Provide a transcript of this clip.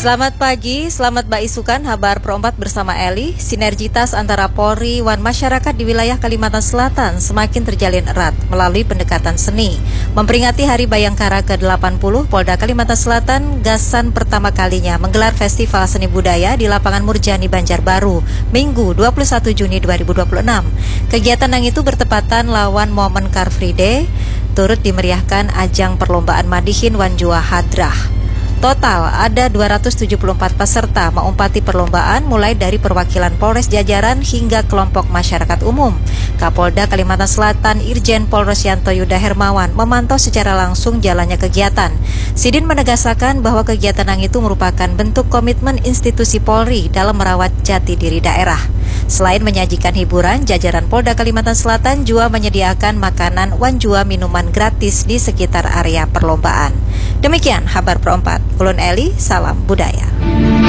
Selamat pagi, selamat Isukan, Habar Perompat bersama Eli. Sinergitas antara Polri dan masyarakat di wilayah Kalimantan Selatan semakin terjalin erat melalui pendekatan seni. Memperingati Hari Bayangkara ke-80, Polda Kalimantan Selatan gasan pertama kalinya menggelar Festival Seni Budaya di Lapangan Murjani Banjarbaru, Minggu 21 Juni 2026. Kegiatan yang itu bertepatan lawan momen Car Free Day, turut dimeriahkan ajang perlombaan Madihin Wanjua Hadrah. Total ada 274 peserta mengumpati perlombaan mulai dari perwakilan Polres jajaran hingga kelompok masyarakat umum. Kapolda Kalimantan Selatan Irjen Pol Rosyanto Yuda Hermawan memantau secara langsung jalannya kegiatan. Sidin menegaskan bahwa kegiatan yang itu merupakan bentuk komitmen institusi Polri dalam merawat jati diri daerah. Selain menyajikan hiburan, jajaran Polda Kalimantan Selatan juga menyediakan makanan wanjua minuman gratis di sekitar area perlombaan. Demikian Habar Perompat. Ulun Eli, salam budaya.